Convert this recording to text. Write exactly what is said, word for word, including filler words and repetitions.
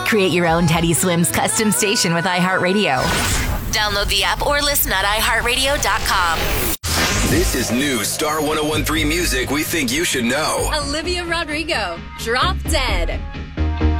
Create your own Teddy Swims custom station with iHeartRadio. Download the app or listen at i heart radio dot com. This is new Star one oh one three music we think you should know. Olivia Rodrigo, Drop Dead.